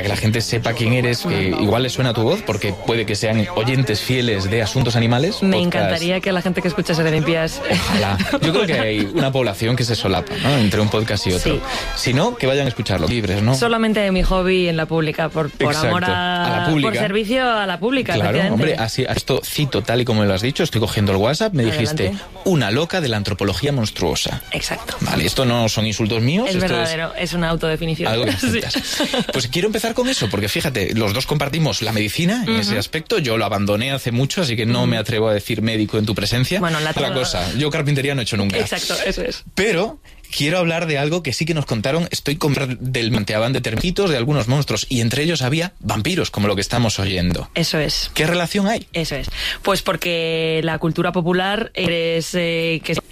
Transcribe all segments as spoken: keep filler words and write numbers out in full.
la gente sepa quién eres, que igual les suena tu voz, porque puede que sean oyentes fieles de Asuntos Animales. Me podcast. encantaría que la gente que escucha Serendipias... Ojalá. Yo creo que hay una población que se solapa, ¿no?, entre un podcast y otro. Sí. Si no, que vayan a escucharlo libres, ¿no? Solamente mi hobby en la pública, por, por amor a, a la pública. Por servicio a la pública. Claro, hombre, así, esto cito tal y como me lo has dicho, estoy cogiendo el WhatsApp, me dijiste, adelante, una loca de la antropología monstruosa. Exacto. Vale, esto no son insultos míos. Es esto verdadero, es, es una autodefinición. Algo que sí. Pues quiero empezar con eso, porque fíjate, los dos compartimos la medicina en uh-huh. ese aspecto. Yo lo abandoné hace mucho, así que no uh-huh. me atrevo a decir médico en tu presencia. Bueno, la otra cosa, yo carpintería no he hecho nunca. Exacto, eso es. Pero quiero hablar de algo que sí que nos contaron. Estoy con del manteaban de termitos, de algunos monstruos, y entre ellos había vampiros, como lo que estamos oyendo. Eso es. ¿Qué relación hay? Eso es. Pues porque la cultura popular es eh, que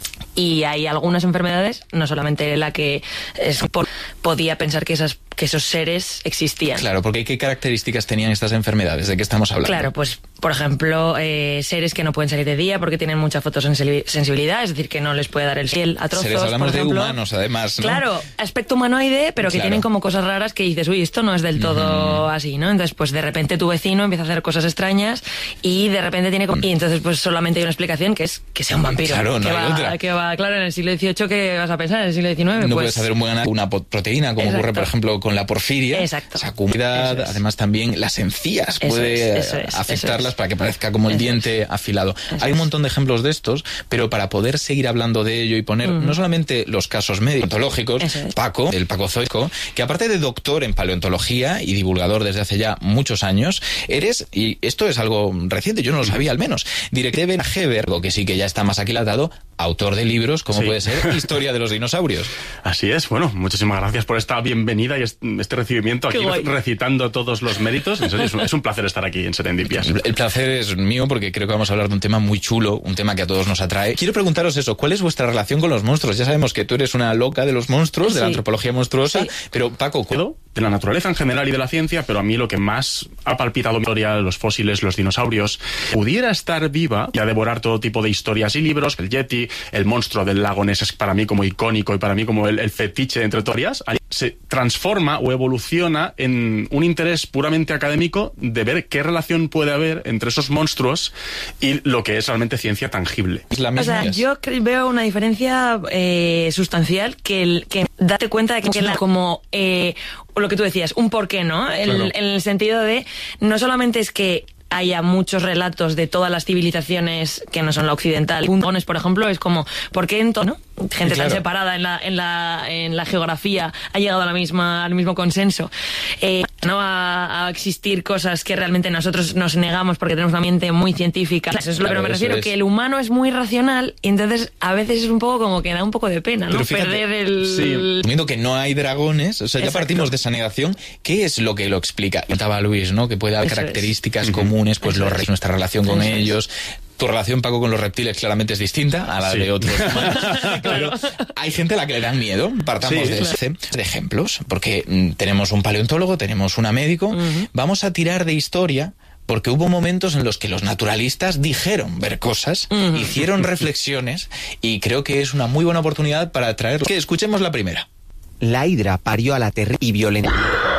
y hay algunas enfermedades, no solamente la que es por, podía pensar que esas que esos seres existían. Claro, porque ¿qué características tenían estas enfermedades? ¿De qué estamos hablando? Claro, pues, por ejemplo, eh, seres que no pueden salir de día porque tienen mucha fotosensibilidad, es decir, que no les puede dar el cielo a trozos, seres, hablamos por ejemplo. De humanos, además, ¿no? Claro, aspecto humanoide, pero que claro, tienen como cosas raras que dices, uy, esto no es del todo uh-huh. así, ¿no? Entonces, pues, de repente tu vecino empieza a hacer cosas extrañas y de repente tiene... Uh-huh. Y entonces, pues, solamente hay una explicación que es que sea un vampiro. Claro, no que hay va, otra. Que va, claro, en el siglo dieciocho, ¿qué vas a pensar? En el siglo diecinueve, no pues... puedes hacer un buen análisis, una proteína, como Exacto. ocurre, por ejemplo, con la porfiria. Exacto. Esa acuidad, es. Además también las encías eso puede es, es, afectarlas es. para que parezca como el eso diente es. afilado. Eso Hay un es. montón de ejemplos de estos, pero para poder seguir hablando de ello y poner uh-huh. no solamente los casos médico-ontológicos, es. Paco, el Paco Zoico, que aparte de doctor en paleontología y divulgador desde hace ya muchos años, eres, y esto es algo reciente, yo no lo sabía al menos, directivo de Heber, que sí que ya está más aquilatado, autor de libros, como sí. puede ser Historia de los dinosaurios. Así es, bueno, muchísimas gracias por esta bienvenida y este recibimiento aquí recitando todos los méritos. En serio, es un, es un placer estar aquí en Serendipias. El, el placer es mío porque creo que vamos a hablar de un tema muy chulo, un tema que a todos nos atrae. Quiero preguntaros eso, ¿cuál es vuestra relación con los monstruos? Ya sabemos que tú eres una loca de los monstruos, sí. de la antropología monstruosa, sí. pero Paco... ¿Cuál? De la naturaleza en general y de la ciencia, pero a mí lo que más ha palpitado mi historia, los fósiles, los dinosaurios, pudiera estar viva y a devorar todo tipo de historias y libros, el Yeti, el monstruo del lago Ness es para mí como icónico y para mí como el, el fetiche entre teorías, se transforma o evoluciona en un interés puramente académico de ver qué relación puede haber entre esos monstruos y lo que es realmente ciencia tangible. ¿Es la misma? O sea, yo veo una diferencia eh, sustancial que, el, que date cuenta de que, que la, como eh, lo que tú decías, un porqué, ¿no? El, claro. En el sentido de, no solamente es que haya muchos relatos de todas las civilizaciones que no son la occidental. Puntones, por ejemplo, es como, ¿por qué entonces, no? Gente claro. tan separada en la, en la, en la geografía ha llegado a la misma, al mismo consenso? Eh, no va a existir cosas que realmente nosotros nos negamos porque tenemos una mente muy científica. Eso es lo claro, que me refiero, es. que el humano es muy racional y entonces a veces es un poco como que da un poco de pena, ¿no? Fíjate, perder el... Sí, viendo que no hay dragones, o sea, Exacto. ya partimos de esa negación. ¿Qué es lo que lo explica? Contaba Luis, ¿no? Que puede haber Eso características es. comunes, pues los reyes, nuestra relación con Eso ellos... Es. Tu relación, Paco, con los reptiles claramente es distinta a la sí. de otros humanos. Pero hay gente a la que le dan miedo. Partamos sí, de, claro. ese, de ejemplos, porque mm, tenemos un paleontólogo, tenemos una médico. Uh-huh. Vamos a tirar de historia porque hubo momentos en los que los naturalistas dijeron ver cosas, uh-huh. hicieron reflexiones, y creo que es una muy buena oportunidad para traerlo. Que escuchemos la primera. La hidra parió a la terrible y violenta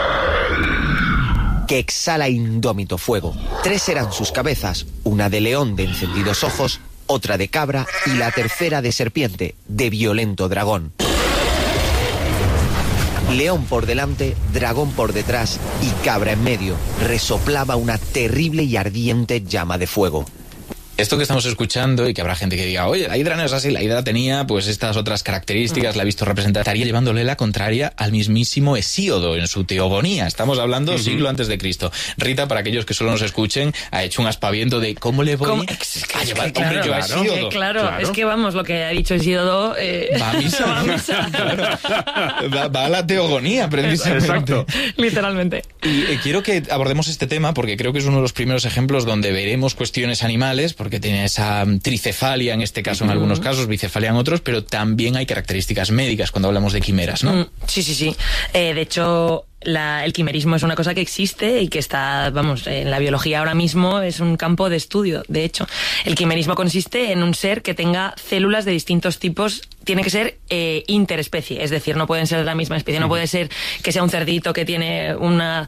que exhala indómito fuego. Tres eran sus cabezas, una de león de encendidos ojos, otra de cabra y la tercera de serpiente, de violento dragón. León por delante, dragón por detrás y cabra en medio, resoplaba una terrible y ardiente llama de fuego. Esto que estamos escuchando, y que habrá gente que diga, oye, la hidra no es así, la hidra tenía pues estas otras características, la he visto representar, estaría llevándole la contraria al mismísimo Hesíodo en su teogonía. Estamos hablando uh-huh. siglo antes de Cristo. Rita, para aquellos que solo nos escuchen, ha hecho un aspaviento de cómo le voy es a llevar claro, hombre, yo a Hesíodo. Hesíodo. Eh, claro, claro, es que vamos, lo que ha dicho Hesíodo eh... va a misa. va a misa. Claro. va, va a la teogonía, precisamente. Exacto. Literalmente. Y eh, quiero que abordemos este tema porque creo que es uno de los primeros ejemplos donde veremos cuestiones animales, porque tiene esa tricefalia en este caso, en algunos casos, bicefalia en otros, pero también hay características médicas cuando hablamos de quimeras, ¿no? Mm, sí, sí, sí. Eh, de hecho, la, el quimerismo es una cosa que existe y que está, vamos, en la biología ahora mismo es un campo de estudio. De hecho, el quimerismo consiste en un ser que tenga células de distintos tipos. Tiene que ser eh, interespecie, es decir, no pueden ser de la misma especie. No puede ser que sea un cerdito que tiene una